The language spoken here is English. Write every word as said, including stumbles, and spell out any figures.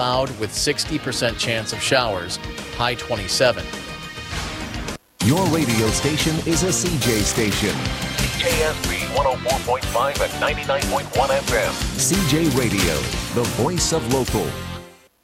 Cloud with sixty percent chance of showers, high twenty-seven. Your radio station is a C J station. K S B one oh four point five and ninety-nine point one F M. C J Radio, the voice of local.